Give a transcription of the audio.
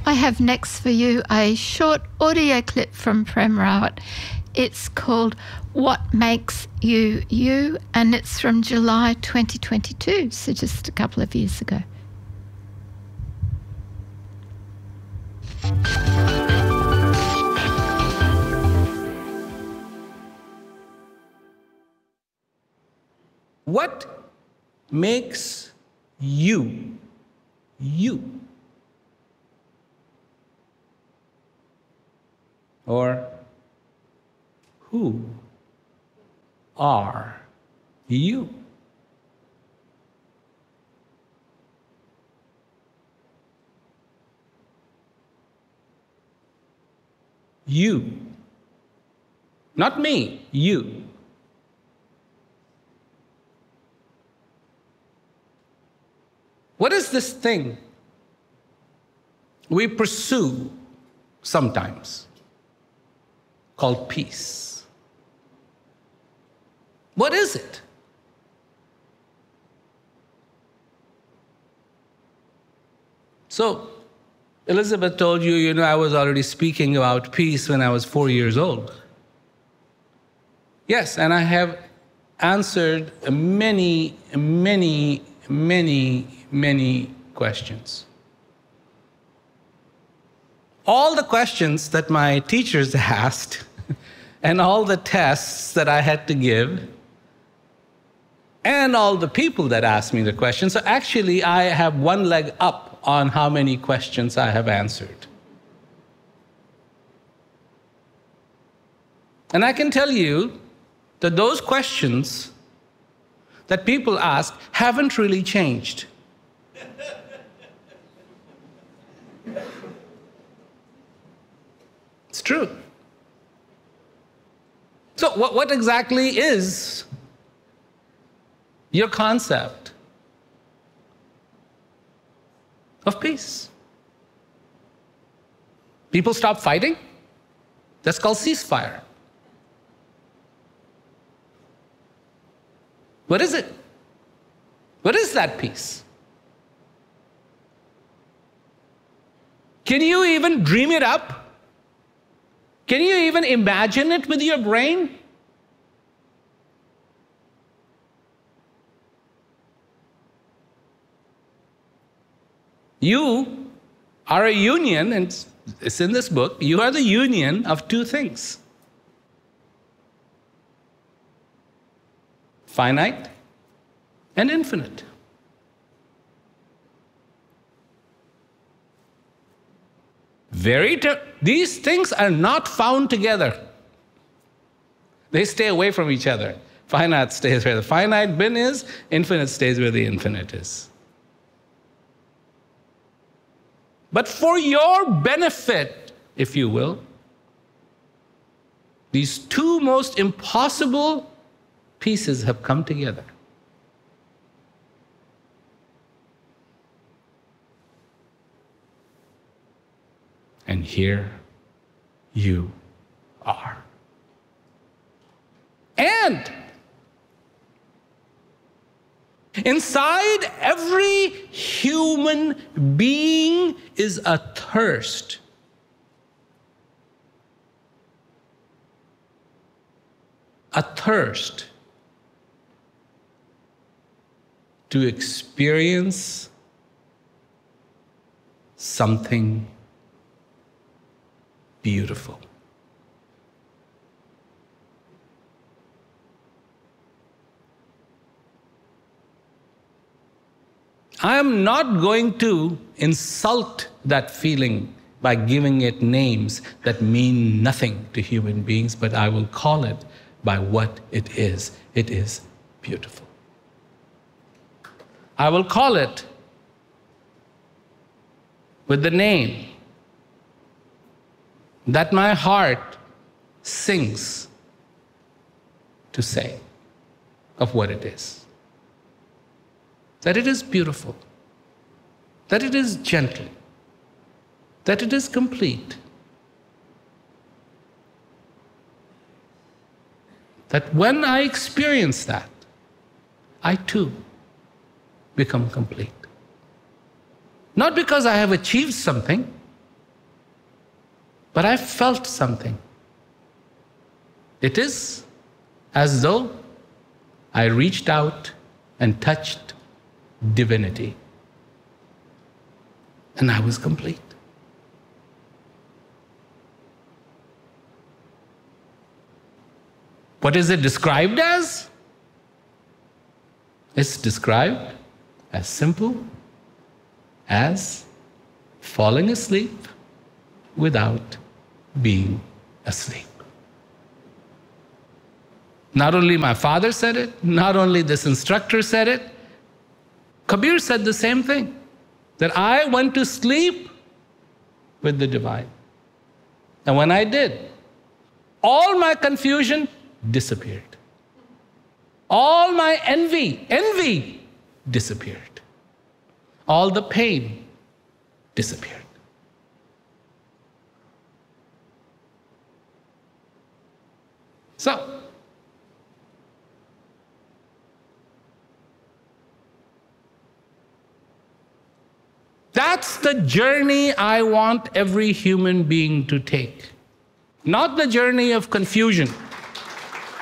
I have next for you a short audio clip from Prem Rawat. It's called What Makes You You, and it's from July 2022, so just a couple of years ago. What makes you you? Or who are you? You. Not me, you. What is this thing we pursue sometimes called peace? What is it? So, Elizabeth told you, I was already speaking about peace when I was 4 years old. Yes, and I have answered many questions. All the questions that my teachers asked and all the tests that I had to give and all the people that asked me the questions. So actually, I have one leg up on how many questions I have answered. And I can tell you that those questions that people ask haven't really changed. It's true. So what exactly is your concept of peace? People stop fighting? That's called ceasefire. What is it? What is that peace? Can you even dream it up? Can you even imagine it with your brain? You are a union, and it's in this book, you are the union of two things. Finite and infinite. These things are not found together. They stay away from each other. Finite stays where the finite bin is, infinite stays where the infinite is. But for your benefit, if you will, these two most impossible pieces have come together. And here you are. And inside every human being is a thirst. A thirst to experience something beautiful. I am not going to insult that feeling by giving it names that mean nothing to human beings, but I will call it by what it is. It is beautiful. I will call it with the name that my heart sings to say of what it is. That it is beautiful, that it is gentle, that it is complete, that when I experience that, I too become complete. Not because I have achieved something, But I felt something. It is as though I reached out and touched divinity. And I was complete. What is it described as? It's described as simple as falling asleep without being asleep. Not only my father said it, not only this instructor said it, Kabir said the same thing, that I went to sleep with the divine. And when I did, all my confusion disappeared. All my envy disappeared. All the pain disappeared. So, that's the journey I want every human being to take. Not the journey of confusion.